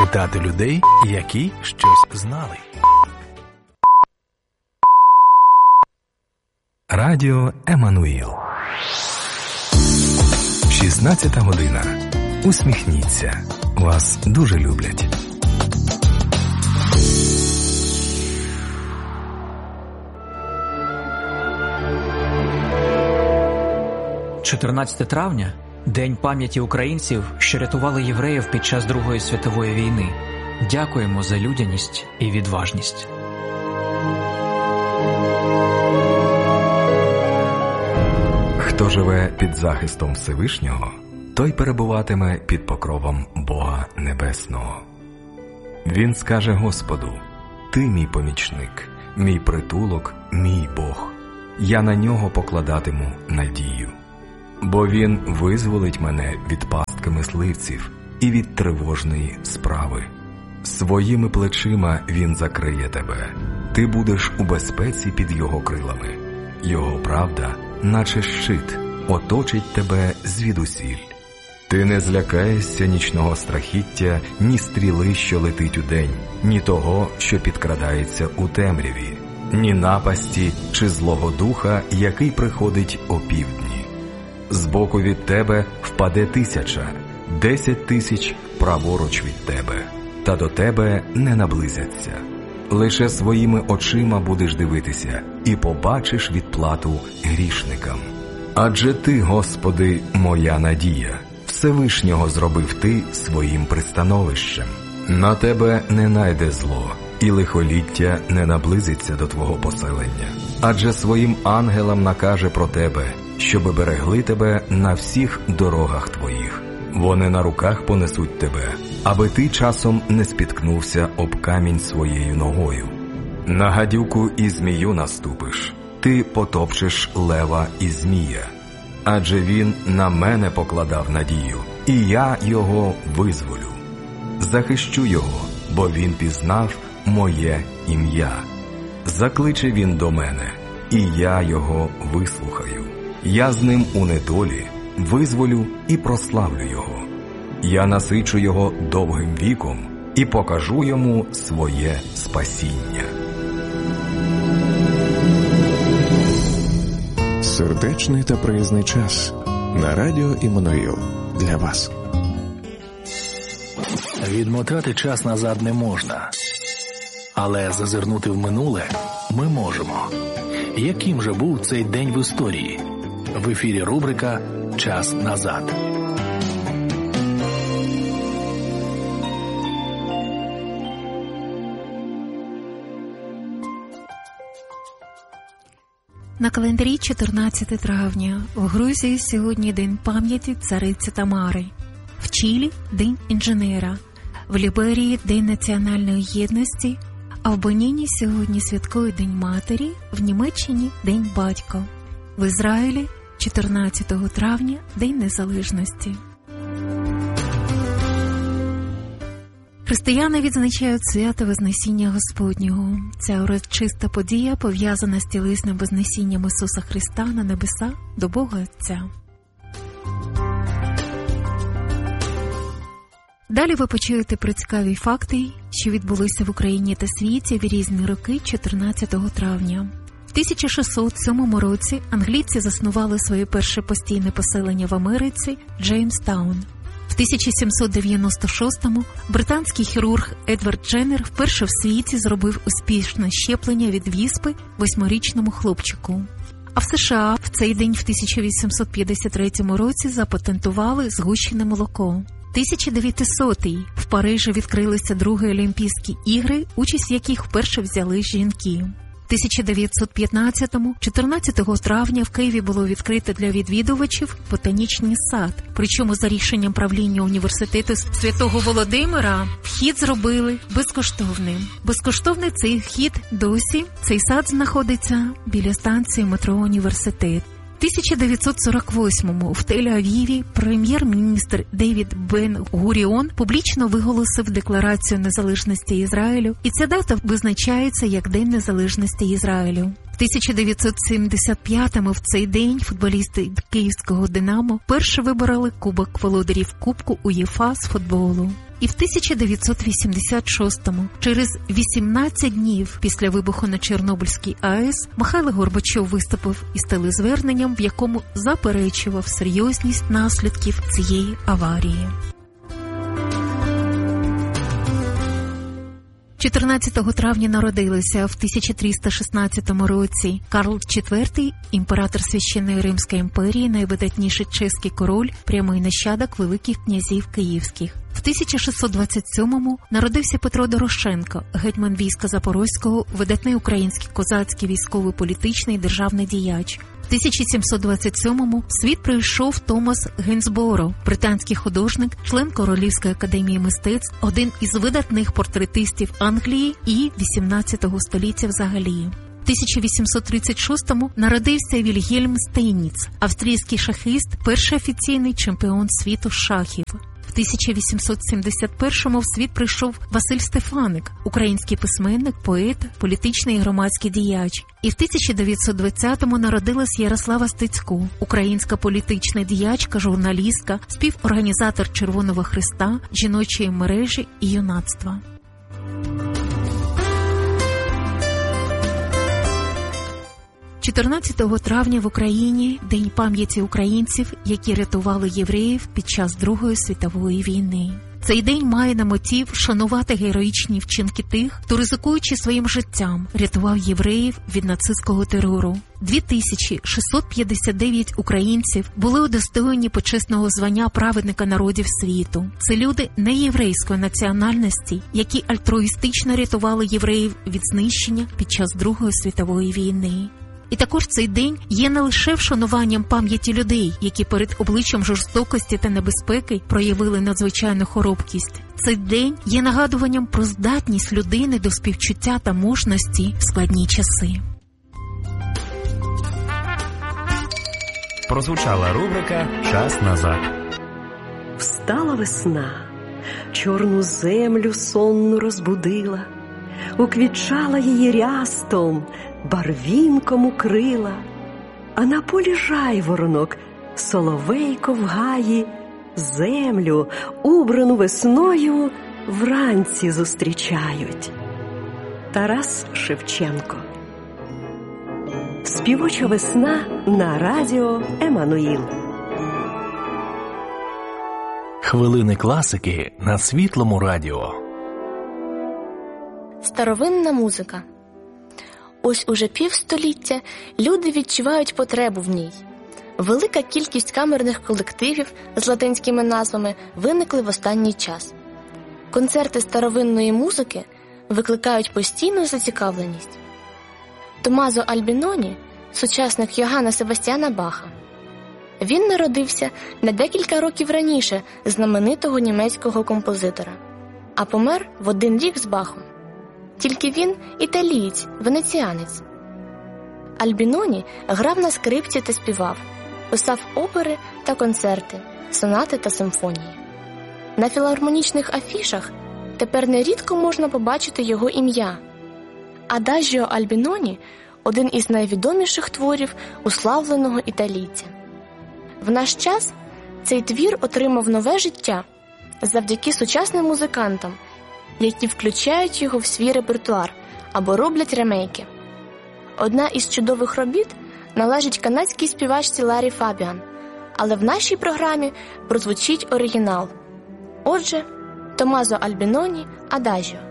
Спитати людей, які щось знали. Радіо Еммануїл. 16 година. Усміхніться. Вас дуже люблять. – 14 травня – День пам'яті українців, що рятували євреїв під час Другої світової війни. Дякуємо за людяність і відважність. Хто живе під захистом Всевишнього, той перебуватиме під покровом Бога Небесного. Він скаже Господу: «Ти мій помічник, мій притулок, мій Бог. Я на нього покладатиму надію. Бо він визволить мене від пастки мисливців і від тривожної справи. Своїми плечима він закриє тебе. Ти будеш у безпеці під його крилами. Його правда, наче щит, оточить тебе звідусіль. Ти не злякаєшся нічного страхіття, ні стріли, що летить удень, ні того, що підкрадається у темряві, ні напасті чи злого духа, який приходить опівдні. Збоку від тебе впаде 1000, 10 000 праворуч від тебе, та до тебе не наблизяться. Лише своїми очима будеш дивитися і побачиш відплату грішникам. Адже ти, Господи, моя надія, Всевишнього зробив ти своїм пристановищем. На тебе не найде зло, і лихоліття не наблизиться до твого поселення. Адже своїм ангелам накаже про тебе, щоби берегли тебе на всіх дорогах твоїх. Вони на руках понесуть тебе, аби ти часом не спіткнувся об камінь своєю ногою. На гадюку і змію наступиш, ти потопчеш лева і змія. Адже він на мене покладав надію, і я його визволю. Захищу його, бо він пізнав моє ім'я. Закличе він до мене, і я його вислухаю. Я з ним у недолі визволю і прославлю його. Я насичу його довгим віком і покажу йому своє спасіння. Сердечний та приязний час на радіо Еммануїл для вас. Відмотати час назад не можна, але зазирнути в минуле ми можемо. Яким же був цей день в історії? В ефірі рубрика «Час назад». На календарі 14 травня. В Грузії сьогодні День пам'яті цариці Тамари. В Чилі – День інженера. В Ліберії – День національної єдності. А в Беніні сьогодні святкують День матері, в Німеччині – День батька. В Ізраїлі 14 травня – День незалежності. Християни відзначають свято Вознесіння Господнього. Ця урочиста подія пов'язана з тілесним вознесінням Ісуса Христа на небеса до Бога Отця. Далі ви почуєте про цікаві факти, що відбулися в Україні та світі в різні роки 14 травня. В 1607 році англійці заснували своє перше постійне поселення в Америці – Джеймстаун. В 1796-му британський хірург Едвард Дженнер вперше в світі зробив успішне щеплення від віспи 8-річному хлопчику. А в США в цей день в 1853 році запатентували згущене молоко. 1900-й. В Парижі відкрилися Другі Олімпійські ігри, участь в яких вперше взяли жінки. В 1915-му, 14 травня в Києві було відкрито для відвідувачів ботанічний сад. Причому за рішенням правління університету Святого Володимира вхід зробили безкоштовним. Безкоштовний цей вхід досі. Цей сад знаходиться біля станції метро «Університет». В 1948-му в Тель-Авіві прем'єр-міністр Девід Бен-Гуріон публічно виголосив Декларацію незалежності Ізраїлю, і ця дата визначається як День незалежності Ізраїлю. В 1975-му в цей день футболісти київського «Динамо» вперше вибороли Кубок володарів Кубку УЄФА з футболу. І в 1986-му, через 18 днів після вибуху на Чорнобильській АЕС, Михайло Горбачов виступив із телезверненням, в якому заперечував серйозність наслідків цієї аварії. 14 травня народилися в 1316 році Карл IV, імператор Священної Римської імперії, найвидатніший чеський король, прямий нащадок великих князів київських. В 1627-му народився Петро Дорошенко, гетьман війська Запорозького, видатний український козацький військово-політичний державний діяч. В 1727-му в світ прийшов Томас Гейнсборо, британський художник, член Королівської академії мистецтв, один із видатних портретистів Англії і XVIII століття взагалі. В 1836-му народився Вільгельм Стейніц, австрійський шахіст, перший офіційний чемпіон світу з шахів. В 1871-му в світ прийшов Василь Стефаник, український письменник, поет, політичний і громадський діяч. І в 1920-му народилась Ярослава Стецько, українська політична діячка, журналістка, співорганізатор Червоного Хреста, жіночої мережі і юнацтва. – 14 травня в Україні – День пам'яті українців, які рятували євреїв під час Другої світової війни. Цей день має на меті вшанувати героїчні вчинки тих, хто, ризикуючи своїм життям, рятував євреїв від нацистського терору. 2659 українців були удостоєні почесного звання праведника народів світу. Це люди неєврейської національності, які альтруїстично рятували євреїв від знищення під час Другої світової війни. І також цей день є не лише вшануванням пам'яті людей, які перед обличчям жорстокості та небезпеки проявили надзвичайну хоробкість. Цей день є нагадуванням про здатність людини до співчуття та мужності в складні часи. Прозвучала рубрика «Час назад». Встала весна, чорну землю сонну розбудила, уквітчала її рястом, барвінком укрила, а на полі жайворонок, соловейко в гаї, землю, убрану весною, вранці зустрічають. Тарас Шевченко. Співоча весна на радіо Еммануїл. Хвилини класики на Світлому радіо. Старовинна музика. Ось уже півстоліття люди відчувають потребу в ній. Велика кількість камерних колективів з латинськими назвами виникли в останній час. Концерти старовинної музики викликають постійну зацікавленість. Томмазо Альбіноні – сучасник Йоганна Себастьяна Баха. Він народився на декілька років раніше знаменитого німецького композитора, а помер в один рік з Бахом. Тільки він – італієць, венеціанець. Альбіноні грав на скрипці та співав, писав опери та концерти, сонати та симфонії. На філармонічних афішах тепер нерідко можна побачити його ім'я. Адажіо Альбіноні – один із найвідоміших творів уславленого італійця. В наш час цей твір отримав нове життя завдяки сучасним музикантам, які включають його в свій репертуар або роблять ремейки. Одна із чудових робіт належить канадській співачці Ларі Фабіан, але в нашій програмі прозвучить оригінал. Отже, Томмазо Альбіноні «Адажіо».